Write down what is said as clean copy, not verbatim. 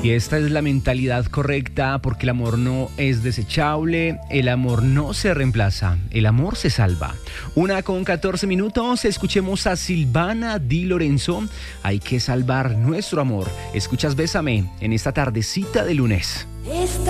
Y esta es la mentalidad correcta porque el amor no es desechable, el amor no se reemplaza, el amor se salva. 1:14, escuchemos a Silvana Di Lorenzo. Hay que salvar nuestro amor. Escuchas Bésame en esta tardecita de lunes.